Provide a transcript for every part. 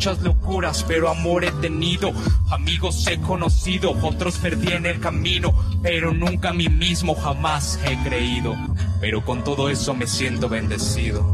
muchas locuras, pero amor he tenido, amigos he conocido, otros perdí en el camino, pero nunca a mí mismo jamás he creído, pero con todo eso me siento bendecido.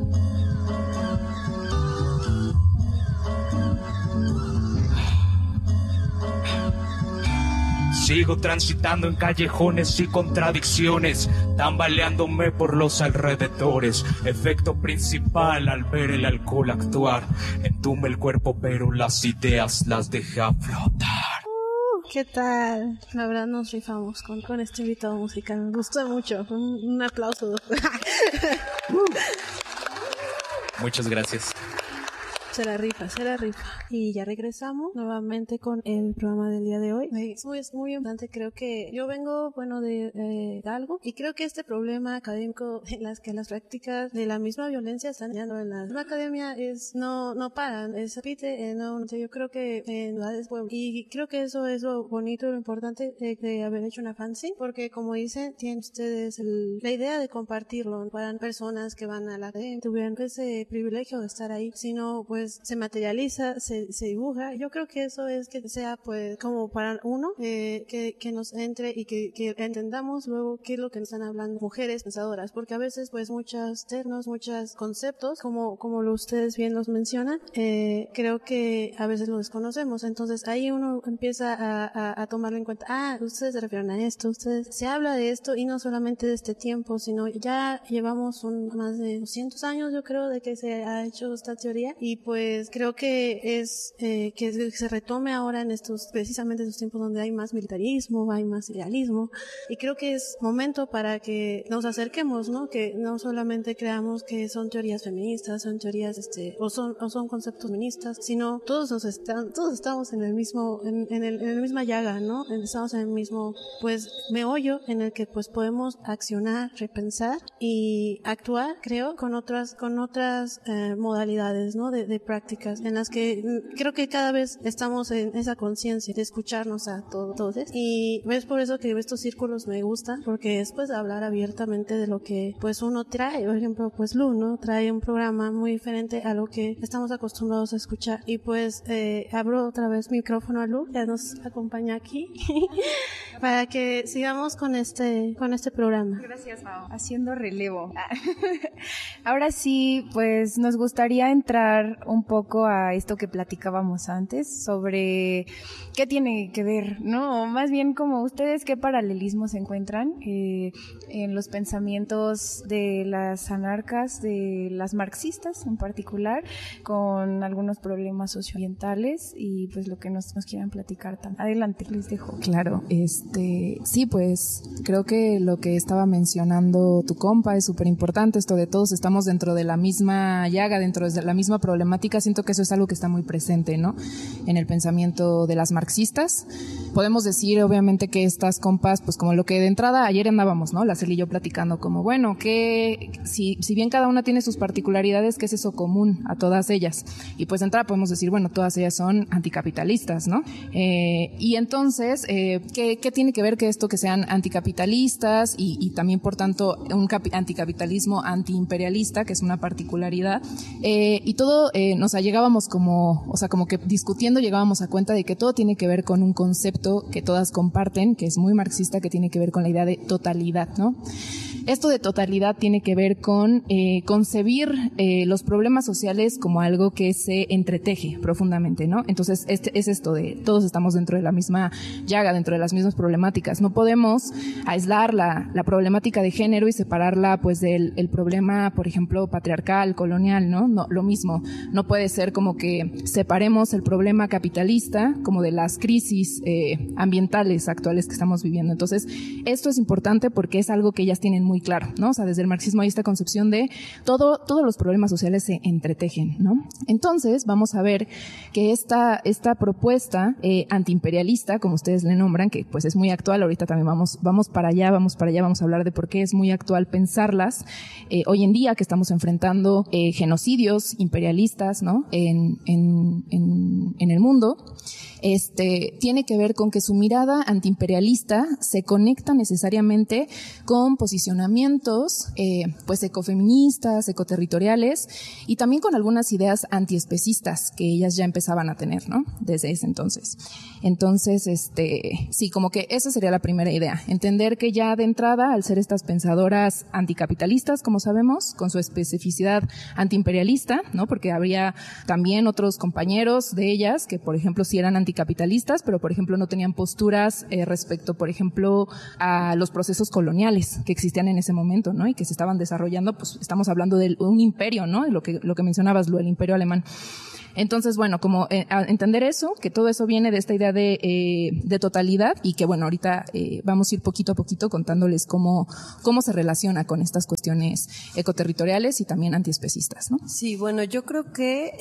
Sigo transitando en callejones y contradicciones, tambaleándome por los alrededores. Efecto principal al ver el alcohol actuar. Entume el cuerpo, pero las ideas las deja flotar. ¿Qué tal? La verdad nos rifamos con este invitado musical. Me gustó mucho. Un aplauso. Muchas gracias. Se la rifa. Y ya regresamos nuevamente con el programa del día de hoy. Es muy importante, creo que yo vengo, de algo, y creo que este problema académico en las que las prácticas de la misma violencia están yendo en la academia no paran, se repite, yo creo que en ciudades, y creo que eso es lo bonito y lo importante de haber hecho una fanzine, porque como dicen, tienen ustedes la idea de compartirlo para personas que van a la academia, tuvieron ese privilegio de estar ahí, sino pues se materializa, se dibuja. Yo creo que eso es que sea pues como para uno que nos entre y que entendamos luego qué es lo que nos están hablando mujeres pensadoras, porque a veces pues muchos términos, muchos conceptos como ustedes bien los mencionan, creo que a veces lo desconocemos, entonces ahí uno empieza a tomarlo en cuenta. Ustedes se refieren a esto, se habla de esto, y no solamente de este tiempo, sino ya llevamos más de 200 años, yo creo, de que se ha hecho esta teoría, y pues creo que es que se retome ahora en precisamente estos tiempos donde hay más militarismo, hay más idealismo, y creo que es momento para que nos acerquemos, ¿no? Que no solamente creamos que son teorías feministas, son teorías o son conceptos feministas, sino todos estamos en el mismo en el misma llaga, ¿no? Estamos en el mismo pues meollo en el que pues podemos accionar, repensar y actuar, creo, con otras modalidades, ¿no? De prácticas en las que creo que cada vez estamos en esa conciencia de escucharnos a todos, y es por eso que estos círculos me gustan, porque es pues hablar abiertamente de lo que pues uno trae. Por ejemplo, pues Lu, ¿no? Trae un programa muy diferente a lo que estamos acostumbrados a escuchar, y pues abro otra vez micrófono a Lu, ya nos acompaña aquí para que sigamos con este programa. Gracias, Mao. Haciendo relevo. Ahora sí, pues nos gustaría entrar un poco a esto que platicábamos antes sobre qué tiene que ver, ¿no? Más bien como ustedes qué paralelismos encuentran en los pensamientos de las anarcas, de las marxistas en particular, con algunos problemas socioambientales, y pues lo que nos quieran platicar. Adelante, les dejo. Claro, sí, pues creo que lo que estaba mencionando tu compa es súper importante, esto de todos estamos dentro de la misma llaga, dentro de la misma problemática. Siento que eso es algo que está muy presente, ¿no? En el pensamiento de las marxistas. Podemos decir, obviamente, que estas compas, pues como lo que de entrada ayer andábamos, ¿no? La Cel y yo platicando como, bueno, que si bien cada una tiene sus particularidades, ¿qué es eso común a todas ellas? Y pues de entrada podemos decir, bueno, todas ellas son anticapitalistas, ¿no? Y entonces, ¿qué tiene que ver que esto que sean anticapitalistas y también, por tanto, un anticapitalismo antiimperialista, que es una particularidad? Y todo, llegábamos como que discutiendo llegábamos a cuenta de que todo tiene que ver con un concepto que todas comparten, que es muy marxista, que tiene que ver con la idea de totalidad, ¿no? Esto de totalidad tiene que ver con concebir los problemas sociales como algo que se entreteje profundamente, ¿no? Entonces, es esto de todos estamos dentro de la misma llaga, dentro de las mismas problemáticas. No podemos aislar la problemática de género y separarla pues del problema, por ejemplo, patriarcal, colonial, ¿no? No, lo mismo. No puede ser como que separemos el problema capitalista como de las crisis ambientales actuales que estamos viviendo. Entonces, esto es importante porque es algo que ellas tienen muy claro, ¿no? O sea, desde el marxismo hay esta concepción de todos los problemas sociales se entretejen, ¿no? Entonces, vamos a ver que esta propuesta antiimperialista, como ustedes le nombran, que pues es muy actual, ahorita también vamos para allá, vamos a hablar de por qué es muy actual pensarlas hoy en día que estamos enfrentando genocidios imperialistas, ¿no? En el mundo. Tiene que ver con que su mirada antiimperialista se conecta necesariamente con posicionamientos posicionamientos, pues ecofeministas, ecoterritoriales y también con algunas ideas antiespecistas que ellas ya empezaban a tener, ¿no? Desde ese entonces. Entonces, sí, como que esa sería la primera idea. Entender que ya de entrada, al ser estas pensadoras anticapitalistas, como sabemos, con su especificidad antiimperialista, ¿no? Porque habría también otros compañeros de ellas que, por ejemplo, sí eran anticapitalistas, pero, por ejemplo, no tenían posturas respecto, por ejemplo, a los procesos coloniales que existían en ese momento, ¿no? Y que se estaban desarrollando, pues estamos hablando de un imperio, ¿no? Lo que mencionabas, lo del imperio alemán. Entonces, bueno, como entender eso, que todo eso viene de esta idea de totalidad y que, bueno, ahorita vamos a ir poquito a poquito contándoles cómo se relaciona con estas cuestiones ecoterritoriales y también antiespecistas, ¿no? Sí, bueno, yo creo que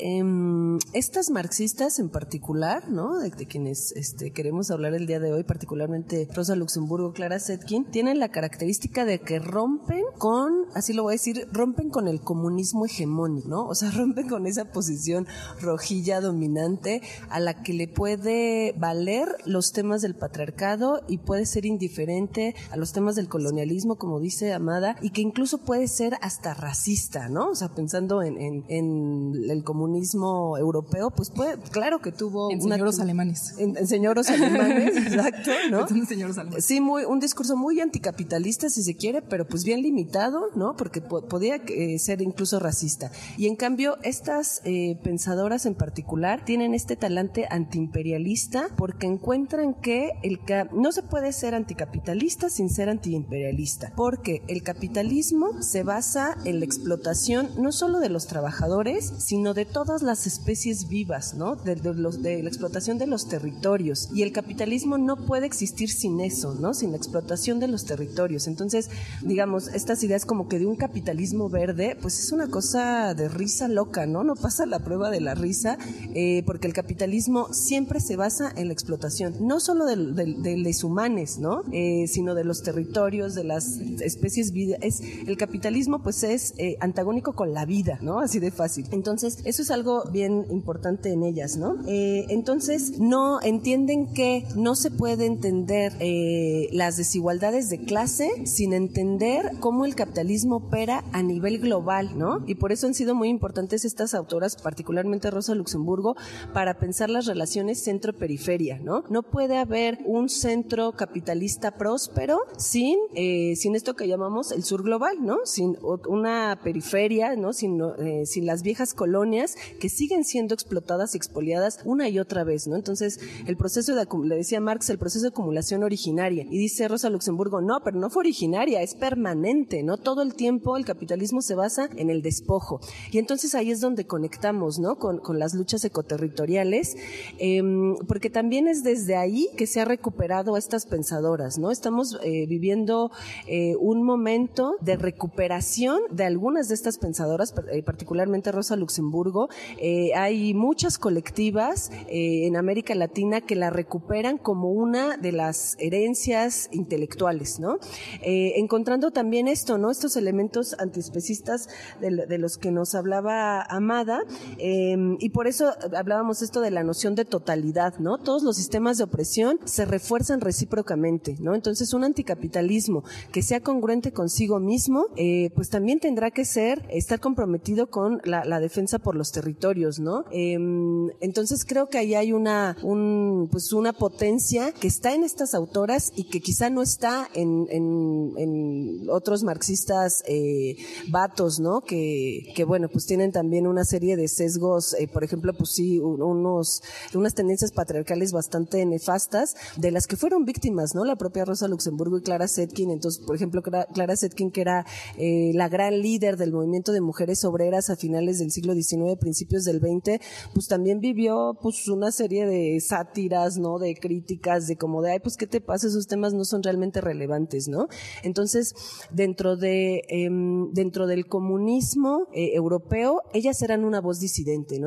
estas marxistas en particular, ¿no? De quienes queremos hablar el día de hoy, particularmente Rosa Luxemburgo, Clara Zetkin, tienen la característica de que rompen con, así lo voy a decir, rompen con el comunismo hegemónico, ¿no? O sea, rompen con esa posición rojilla dominante a la que le puede valer los temas del patriarcado y puede ser indiferente a los temas del colonialismo, como dice Amada, y que incluso puede ser hasta racista, ¿no? O sea, pensando en el comunismo europeo, pues claro que tuvo señoros alemanes. En señoros alemanes, exacto, ¿no? Señoros alemanes. Sí, un discurso muy anticapitalista, si se quiere, pero pues bien limitado, ¿no? Porque podía ser incluso racista. Y en cambio, estas pensadoras en particular tienen este talante antiimperialista porque encuentran que no se puede ser anticapitalista sin ser antiimperialista, porque el capitalismo se basa en la explotación no solo de los trabajadores, sino de todas las especies vivas, ¿no? De la explotación de los territorios, y el capitalismo no puede existir sin eso, ¿no? Sin la explotación de los territorios. Entonces, digamos, estas ideas como que de un capitalismo verde, pues es una cosa de risa loca, ¿no? No pasa la prueba de la risa, porque el capitalismo siempre se basa en la explotación, no solo de los humanos, ¿no? Sino de los territorios, de las especies vivas. El capitalismo pues es antagónico con la vida, ¿no? Así de fácil. Entonces, eso es algo bien importante en ellas, ¿no? Entonces, no entienden que no se puede entender las desigualdades de clase sin entender cómo el capitalismo opera a nivel global, ¿no? Y por eso han sido muy importantes estas autoras, particularmente Rosa Luxemburgo, para pensar las relaciones centro-periferia, ¿no? No puede haber un centro capitalista próspero sin esto que llamamos el sur global, ¿no? Sin una periferia, ¿no? Sin las viejas colonias que siguen siendo explotadas y expoliadas una y otra vez, ¿no? Entonces, el proceso le decía Marx, el proceso de acumulación originaria, y dice Rosa Luxemburgo, no, pero no fue originaria, es permanente, ¿no? Todo el tiempo el capitalismo se basa en el despojo. Y entonces ahí es donde conectamos, ¿no? Con las luchas ecoterritoriales, porque también es desde ahí que se ha recuperado a estas pensadoras, ¿no? Estamos viviendo un momento de recuperación de algunas de estas pensadoras, particularmente Rosa Luxemburgo. Hay muchas colectivas en América Latina que la recuperan como una de las herencias intelectuales, ¿no? Encontrando también esto, ¿no? Estos elementos antiespecistas de los que nos hablaba Amada, y por eso hablábamos esto de la noción de totalidad, ¿no? Todos los sistemas de opresión se refuerzan recíprocamente, ¿no? Entonces, un anticapitalismo que sea congruente consigo mismo, pues también tendrá que estar comprometido con la defensa por los territorios, ¿no? Entonces, creo que ahí hay una potencia que está en estas autoras y que quizá no está en otros marxistas vatos, ¿no? Que bueno, pues tienen también una serie de sesgos, por ejemplo, pues sí, unas tendencias patriarcales bastante nefastas, de las que fueron víctimas, ¿no? La propia Rosa Luxemburgo y Clara Zetkin. Entonces, por ejemplo, Clara Zetkin, que era la gran líder del movimiento de mujeres obreras a finales del siglo XIX, principios del XX, pues también vivió pues una serie de sátiras, ¿no? De críticas, de como de, ay, pues, ¿qué te pasa? Esos temas no son realmente relevantes, ¿no? Entonces, dentro del comunismo europeo, ellas eran una voz disidente, ¿no?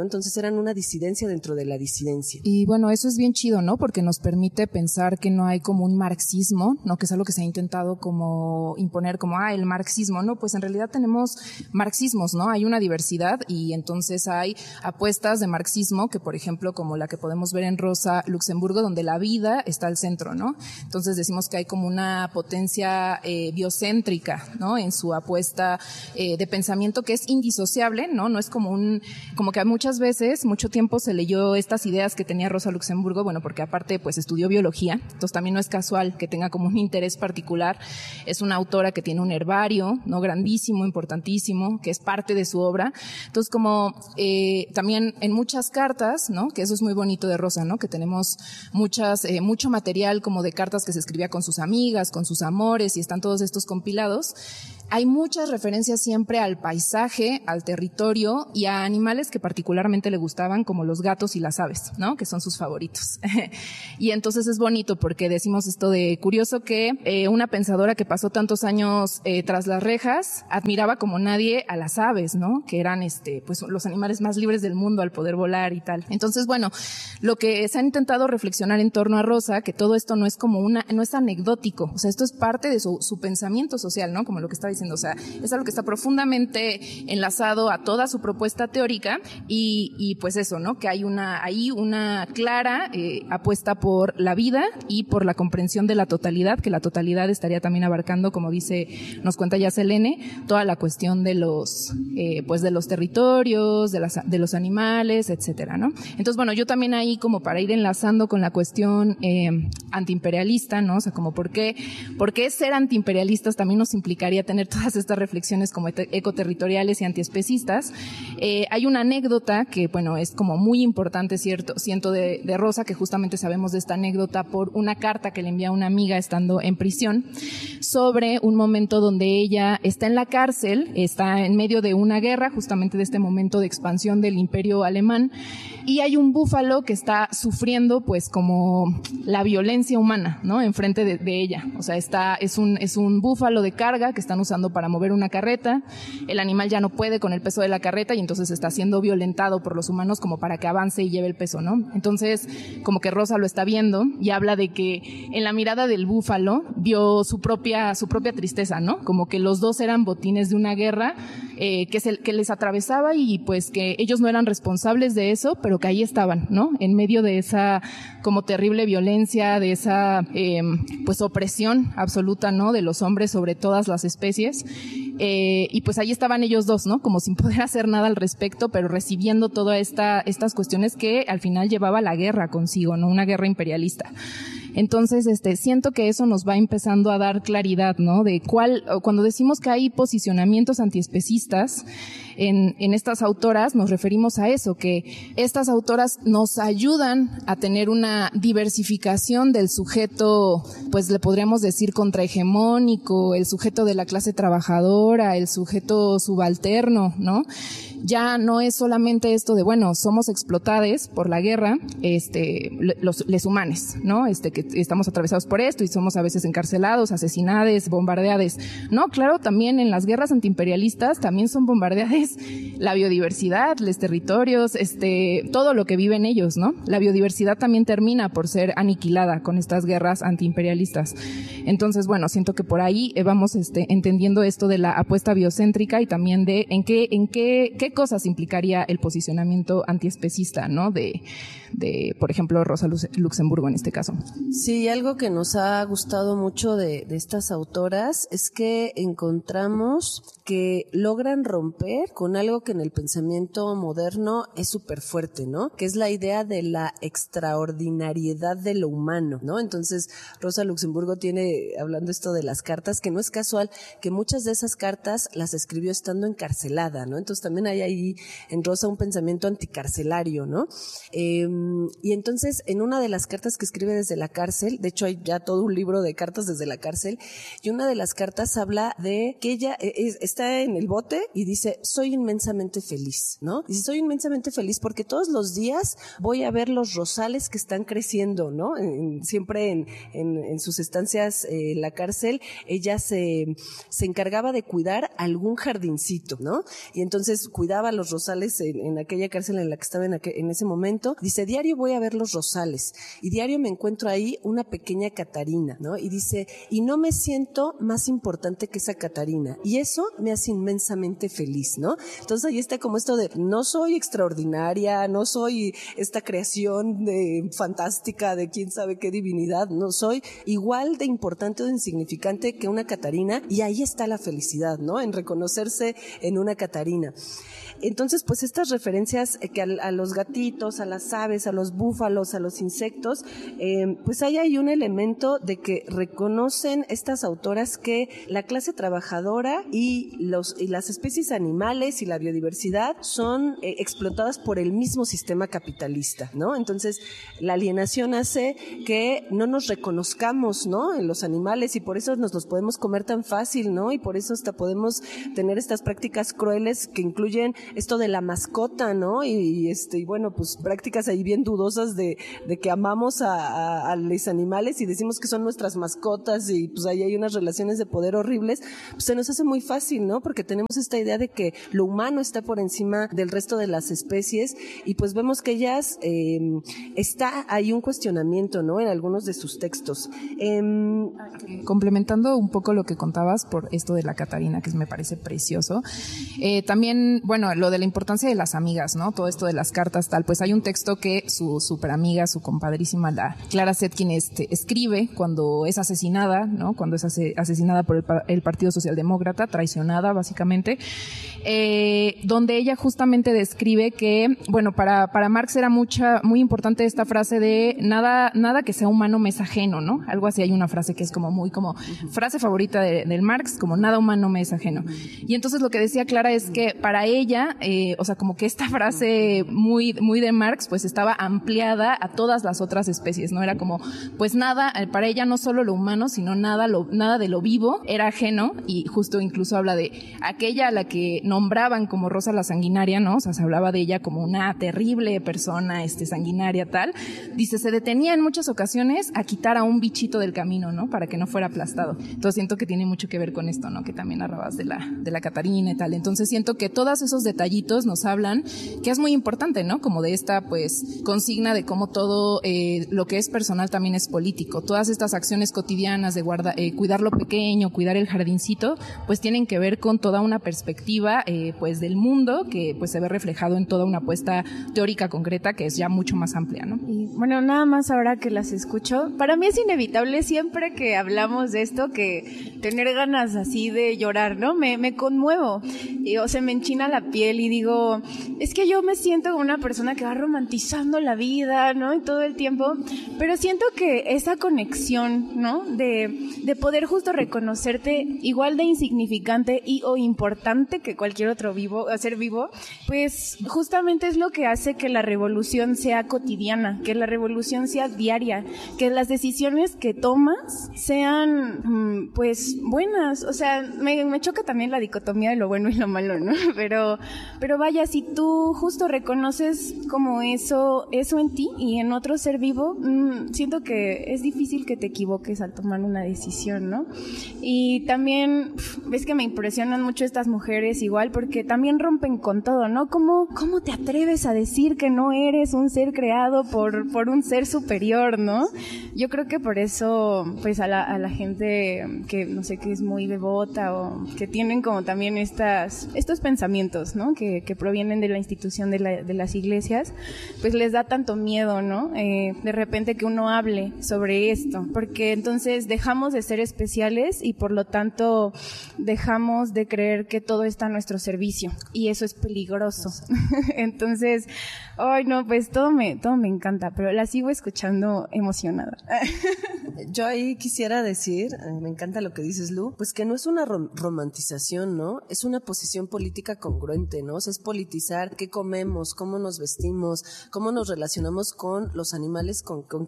¿no? Entonces eran una disidencia dentro de la disidencia. Y bueno, eso es bien chido, ¿no? Porque nos permite pensar que no hay como un marxismo, ¿no? Que es algo que se ha intentado como imponer como, el marxismo, ¿no? Pues en realidad tenemos marxismos, ¿no? Hay una diversidad y entonces hay apuestas de marxismo que, por ejemplo, como la que podemos ver en Rosa Luxemburgo, donde la vida está al centro, ¿no? Entonces decimos que hay como una potencia biocéntrica, ¿no? En su apuesta de pensamiento que es indisociable, ¿no? No es como como que muchas veces, mucho tiempo se leyó estas ideas que tenía Rosa Luxemburgo, bueno, porque aparte pues estudió biología, entonces también no es casual que tenga como un interés particular. Es una autora que tiene un herbario, ¿no? Grandísimo, importantísimo, que es parte de su obra. Entonces como también en muchas cartas, ¿no? Que eso es muy bonito de Rosa, ¿no? Que tenemos mucho material como de cartas que se escribía con sus amigas, con sus amores, y están todos estos compilados. Hay muchas referencias siempre al paisaje, al territorio y a animales que particularmente le gustaban, como los gatos y las aves, ¿no? Que son sus favoritos. Y entonces es bonito porque decimos esto de curioso que una pensadora que pasó tantos años tras las rejas admiraba como nadie a las aves, ¿no? Que eran pues los animales más libres del mundo al poder volar y tal. Entonces, bueno, lo que se ha intentado reflexionar en torno a Rosa, que todo esto no es como no es anecdótico, o sea, esto es parte de su pensamiento social, ¿no? Como lo que estaba diciendo. O sea, es algo que está profundamente enlazado a toda su propuesta teórica y pues eso, ¿no? Que hay una clara apuesta por la vida y por la comprensión de la totalidad, que la totalidad estaría también abarcando, como nos cuenta ya Selene, toda la cuestión de los territorios, de los animales, etcétera, ¿no? Entonces, bueno, yo también ahí como para ir enlazando con la cuestión antiimperialista, ¿no? O sea, como por qué ser antiimperialistas también nos implicaría tener todas estas reflexiones como ecoterritoriales y antiespecistas. Hay una anécdota que, bueno, es como muy importante, siento de Rosa, que justamente sabemos de esta anécdota por una carta que le envía una amiga estando en prisión, sobre un momento donde ella está en la cárcel, está en medio de una guerra, justamente de este momento de expansión del imperio alemán, y hay un búfalo que está sufriendo pues como la violencia humana, ¿no? Enfrente de ella. O sea, es un búfalo de carga que están usando para mover una carreta. El animal ya no puede con el peso de la carreta y entonces está siendo violentado por los humanos como para que avance y lleve el peso, ¿no? Entonces, como que Rosa lo está viendo y habla de que en la mirada del búfalo vio su propia tristeza, ¿no? Como que los dos eran botines de una guerra que les atravesaba y pues que ellos no eran responsables de eso, pero que ahí estaban, ¿no? En medio de esa como terrible violencia, de esa pues opresión absoluta, ¿no? De los hombres sobre todas las especies. Y pues ahí estaban ellos dos, ¿no? Como sin poder hacer nada al respecto, pero recibiendo todas estas cuestiones que al final llevaba la guerra consigo, ¿no? Una guerra imperialista. Entonces, siento que eso nos va empezando a dar claridad, ¿no? De cuando decimos que hay posicionamientos antiespecistas en estas autoras, nos referimos a eso, que estas autoras nos ayudan a tener una diversificación del sujeto, pues le podríamos decir contrahegemónico, el sujeto de la clase trabajadora, el sujeto subalterno, ¿no? Ya no es solamente esto de, bueno, somos explotades por la guerra, les humanes, ¿no? Que estamos atravesados por esto y somos a veces encarcelados, asesinados, bombardeados. No, claro, también en las guerras antiimperialistas también son bombardeados la biodiversidad, los territorios, todo lo que viven ellos, ¿no? La biodiversidad también termina por ser aniquilada con estas guerras antiimperialistas. Entonces, bueno, siento que por ahí vamos entendiendo esto de la apuesta biocéntrica y también de en qué cosas implicaría el posicionamiento antiespecista, ¿no? De por ejemplo, Rosa Luxemburgo en este caso. Sí, algo que nos ha gustado mucho de estas autoras es que encontramos que logran romper con algo que en el pensamiento moderno es súper fuerte, ¿no? Que es la idea de la extraordinariedad de lo humano, ¿no? Entonces, Rosa Luxemburgo tiene, hablando esto de las cartas, que no es casual que muchas de esas cartas las escribió estando encarcelada, ¿no? Entonces también hay ahí en Rosa un pensamiento anticarcelario, ¿no? Y entonces, en una de las cartas que escribe desde la cárcel, cárcel. De hecho, hay ya todo un libro de cartas desde la cárcel. Y una de las cartas habla de que ella está en el bote y dice, soy inmensamente feliz, ¿no? Dice, soy inmensamente feliz porque todos los días voy a ver los rosales que están creciendo, ¿no? Siempre en sus estancias en la cárcel, ella se encargaba de cuidar algún jardincito, ¿no? Y entonces cuidaba los rosales en aquella cárcel en la que estaba en ese momento. Dice, diario voy a ver los rosales y diario me encuentro ahí una pequeña Catarina, ¿no? Y dice, y no me siento más importante que esa Catarina y eso me hace inmensamente feliz, ¿no? Entonces ahí está como esto de, no soy extraordinaria, no soy esta creación fantástica de quién sabe qué divinidad, no soy igual de importante o de insignificante que una Catarina y ahí está la felicidad, ¿no? En reconocerse en una Catarina. Entonces, pues estas referencias que a los gatitos, a las aves, a los búfalos, a los insectos, pues ahí hay un elemento de que reconocen estas autoras que la clase trabajadora y las especies animales y la biodiversidad son explotadas por el mismo sistema capitalista, ¿no? Entonces, la alienación hace que no nos reconozcamos, ¿no? En los animales y por eso nos los podemos comer tan fácil, ¿no? Y por eso hasta podemos tener estas prácticas crueles que incluyen esto de la mascota, ¿no? Y bueno, pues prácticas ahí bien dudosas de que amamos a los animales y decimos que son nuestras mascotas y pues ahí hay unas relaciones de poder horribles, pues se nos hace muy fácil, ¿no? Porque tenemos esta idea de que lo humano está por encima del resto de las especies y pues vemos que ellas, está ahí un cuestionamiento, ¿no? En algunos de sus textos. Complementando un poco lo que contabas por esto de la Catarina, que me parece precioso, también, bueno, lo de la importancia de las amigas, ¿no? Todo esto de las cartas, tal, pues hay un texto que su super amiga, su compadrísima, la Clara Zetkin, escribe cuando es asesinada, ¿no? Cuando es asesinada por el Partido Socialdemócrata, traicionada, básicamente, donde ella justamente describe que, bueno, para Marx era muy importante esta frase de nada que sea humano me es ajeno, ¿no? Algo así, hay una frase que es como frase favorita del Marx, como nada humano me es ajeno. Y entonces lo que decía Clara es que para ella, o sea, como que esta frase muy de Marx, pues estaba ampliada a todas las otras especies, ¿no? Era como, pues nada, para ella no solo lo humano, sino nada de lo vivo era ajeno, y justo incluso habla de aquella a la que nombraban como Rosa la Sanguinaria, ¿no? O sea, se hablaba de ella como una terrible persona, sanguinaria, tal. Dice, se detenía en muchas ocasiones a quitar a un bichito del camino, ¿no? Para que no fuera aplastado. Entonces siento que tiene mucho que ver con esto, ¿no? Que también narrabas de la Catarina y tal. Entonces siento que todos esos detallitos nos hablan que es muy importante, ¿no? Como de esta, pues, consigna de cómo todo lo que es personal también es político. Todas estas acciones cotidianas de cuidar lo pequeño, cuidar el jardincito, pues tienen que ver con toda una perspectiva, pues, del mundo que, pues, se ve reflejado en toda una apuesta teórica concreta que es ya mucho más amplia, ¿no? Y, bueno, nada más ahora que las escucho, para mí es inevitable siempre que hablamos de esto que tener ganas así de llorar, ¿no? Me conmuevo, o se me enchina la piel y digo, es que yo me siento como una persona que va romantizando la vida, ¿no? Y todo el tiempo, pero siento que esa conexión, ¿no? De poder justo reconocerte igual de insignificante o importante que cualquier otro ser vivo, pues justamente es lo que hace que la revolución sea cotidiana, que la revolución sea diaria, que las decisiones que tomas sean, pues, buenas. O sea, me choca también la dicotomía de lo bueno y lo malo, ¿no? Pero vaya, si tú justo reconoces como eso en ti y en otro ser vivo, siento que es difícil que te equivoques al tomar una decisión, ¿no? Y también, ves que me impresionan mucho estas mujeres igual, porque también rompen con todo, ¿no? ¿Cómo te atreves a decir que no eres un ser creado por un ser superior, ¿no? Yo creo que por eso, pues a la gente que, no sé, que es muy devota o que tienen como también estos pensamientos, ¿no? Que provienen de la institución de las iglesias, pues les da tanto miedo, ¿no? De repente que uno hable sobre esto, porque entonces dejamos de ser especiales y por lo tanto dejamos de creer que todo está a nuestro servicio y eso es peligroso. Entonces, ay no, pues todo me encanta, pero la sigo escuchando emocionada. Yo ahí quisiera decir, me encanta lo que dices, Lu, pues que no es una romantización, ¿no? Es una posición política congruente, ¿no? O sea, es politizar qué comemos, cómo nos vestimos, cómo nos relacionamos con los animales con quienes vivimos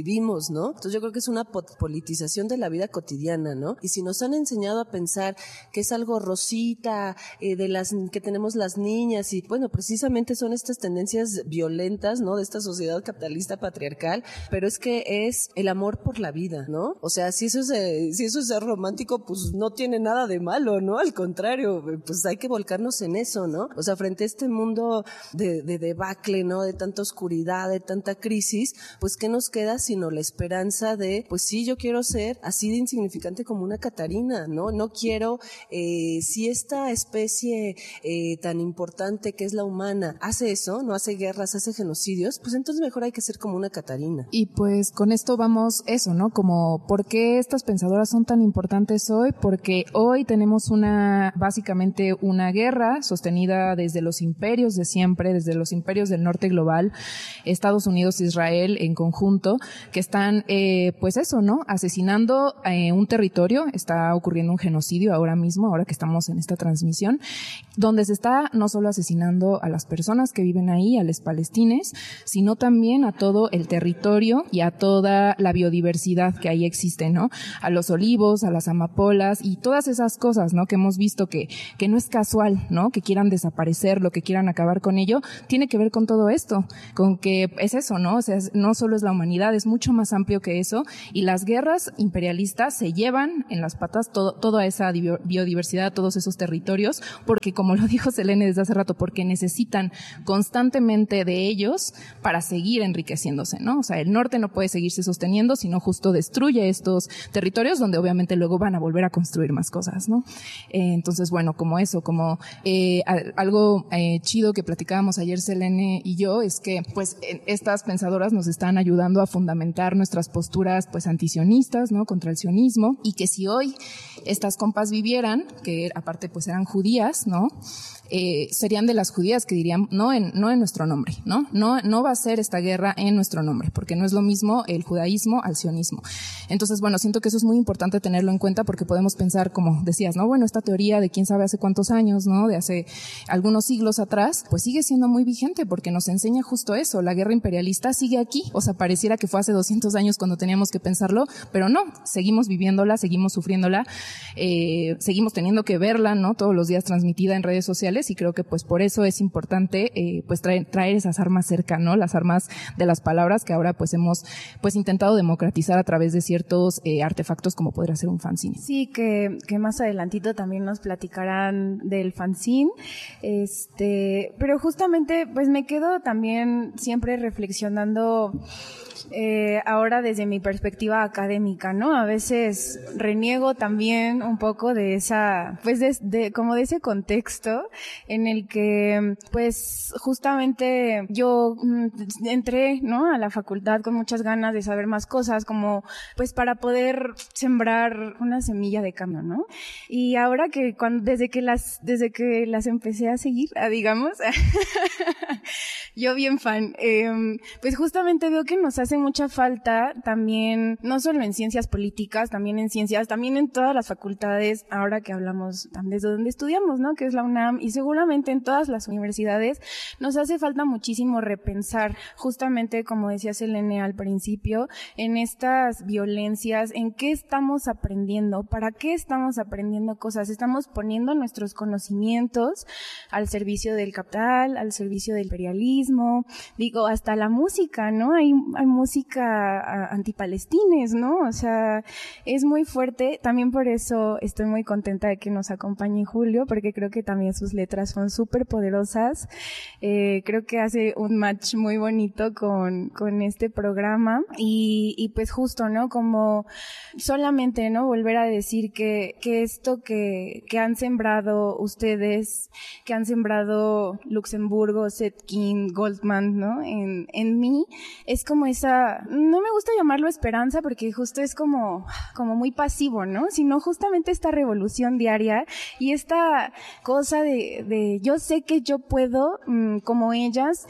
vivimos, ¿no? Entonces yo creo que es una politización de la vida cotidiana, ¿no? Y si nos han enseñado a pensar que es algo rosita, de las que tenemos las niñas, y bueno, precisamente son estas tendencias violentas, ¿no? De esta sociedad capitalista patriarcal, pero es que es el amor por la vida, ¿no? O sea, si eso es ser romántico, pues no tiene nada de malo, ¿no? Al contrario, pues hay que volcarnos en eso, ¿no? O sea, frente a este mundo de debacle, ¿no? De tanta oscuridad, de tanta crisis, pues ¿qué nos queda sino la esperanza de, pues sí, yo quiero ser así de insignificante como una Catarina, ¿no? No quiero, si esta especie tan importante que es la humana hace eso, no hace guerras, hace genocidios, pues entonces mejor hay que ser como una Catarina. Y pues con esto vamos eso, ¿no? Como ¿por qué estas pensadoras son tan importantes hoy? Porque hoy tenemos básicamente una guerra sostenida desde los imperios de siempre, desde los imperios del norte global, Estados Unidos e Israel en conjunto, que están, pues eso, ¿no? Asesinando un territorio. Está ocurriendo un genocidio ahora mismo, ahora que estamos en esta transmisión, donde se está no solo asesinando a las personas que viven ahí, a los palestines, sino también a todo el territorio y a toda la biodiversidad que ahí existe, ¿no? A los olivos, a las amapolas y todas esas cosas, ¿no? Que hemos visto que no es casual, ¿no? Que quieran desaparecer, lo que quieran acabar con ello, tiene que ver con todo esto, con que es eso, ¿no? O sea, no solo es la humanidad, es mucho más amplio que eso, y las guerras imperialistas se llevan en las patas toda esa biodiversidad, todos esos territorios, porque como lo dijo Selene desde hace rato, porque necesitan constantemente de ellos para seguir enriqueciéndose, ¿no? O sea, el norte no puede seguirse sosteniendo, sino justo destruye estos territorios donde obviamente luego van a volver a construir más cosas, ¿no? Entonces, bueno, como eso, como algo chido que platicábamos ayer Selene y yo, es que pues estas pensadoras nos están ayudando a fundamentar nuestras posturas pues antisionistas, ¿no? Contra el sionismo, y que si hoy estas compas vivieran, que aparte pues eran judías, ¿no? Serían de las judías que dirían no en nuestro nombre, no va a ser esta guerra en nuestro nombre, porque no es lo mismo el judaísmo al sionismo. Entonces, bueno, siento que eso es muy importante tenerlo en cuenta, porque podemos pensar, como decías, no, bueno, esta teoría de quién sabe hace cuántos años, no, de hace algunos siglos atrás, pues sigue siendo muy vigente, porque nos enseña justo eso, la guerra imperialista sigue aquí. O sea, pareciera que fue hace 200 años cuando teníamos que pensarlo, pero no, seguimos viviéndola, seguimos sufriéndola, seguimos teniendo que verla, ¿no? Todos los días transmitida en redes sociales, y creo que pues por eso es importante pues traer esas armas cerca, ¿no? Las armas de las palabras que ahora pues hemos pues intentado democratizar a través de ciertos artefactos como podría ser un fanzine. Sí, que más adelantito también nos platicarán del fanzine, pero justamente pues me quedo también siempre reflexionando ahora desde mi perspectiva académica, ¿no? A veces reniego también un poco de esa, pues como de ese contexto en el que, pues, justamente yo entré, ¿no? A la facultad con muchas ganas de saber más cosas, como, pues, para poder sembrar una semilla de cambio, ¿no? Y ahora que desde que las empecé a seguir, digamos, yo bien fan, pues justamente veo que nos hace mucha falta también, no solo en ciencias políticas, también en ciencias, también en todas las facultades, ahora que hablamos desde donde estudiamos, ¿no? Que es la UNAM, y seguramente en todas las universidades nos hace falta muchísimo repensar, justamente como decía Selene al principio, en estas violencias, en qué estamos aprendiendo, para qué estamos aprendiendo cosas, estamos poniendo nuestros conocimientos al servicio del capital, al servicio del imperialismo, digo, hasta la música, ¿no? Hay música antipalestines, ¿no? O sea, es muy fuerte. También por eso estoy muy contenta de que nos acompañe Julio, porque creo que también sus letras son súper poderosas. Creo que hace un match muy bonito con este programa y pues justo, ¿no? Como solamente, ¿no? Volver a decir que esto que han sembrado ustedes, que han sembrado Luxemburgo, Setkin, Goldman, ¿no? En mí, es como esa, no me gusta llamarlo esperanza porque justo es como muy pasivo, ¿no? Sino justamente esta revolución diaria y esta cosa de yo sé que yo puedo, como ellas,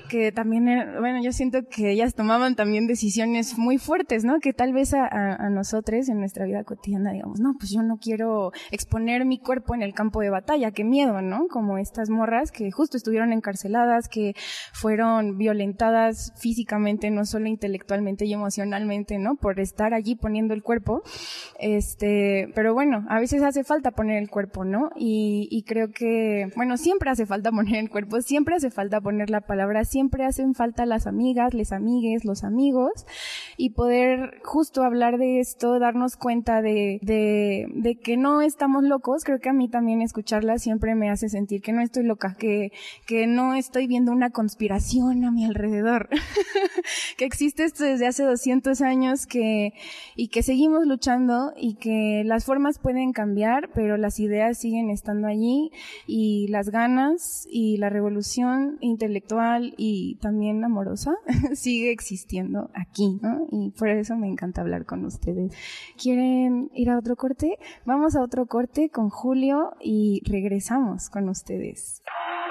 que también, bueno, yo siento que ellas tomaban también decisiones muy fuertes, ¿no? Que tal vez a nosotros en nuestra vida cotidiana digamos, no, pues yo no quiero exponer mi cuerpo en el campo de batalla, qué miedo, ¿no? Como estas morras que justo estuvieron encarceladas, que fueron violentadas físicamente, no solo intelectualmente y emocionalmente, ¿no? Por estar allí poniendo el cuerpo. Pero bueno, a veces hace falta poner el cuerpo, ¿no? Y creo que, bueno, siempre hace falta poner el cuerpo, siempre hace falta poner la palabra, siempre hacen falta las amigas, les amigues, los amigos, y poder justo hablar de esto, darnos cuenta de que no estamos locos. Creo que a mí también escucharla siempre me hace sentir que no estoy loca, que no estoy viendo una conspiración a mi alrededor, que existe esto desde hace 200 años y que seguimos luchando y que las formas pueden cambiar, pero las ideas siguen estando allí y las ganas y la revolución intelectual y también amorosa sigue existiendo aquí, ¿no? Y por eso me encanta hablar con ustedes. ¿Quieren ir a otro corte? Vamos a otro corte con Julio y regresamos con ustedes.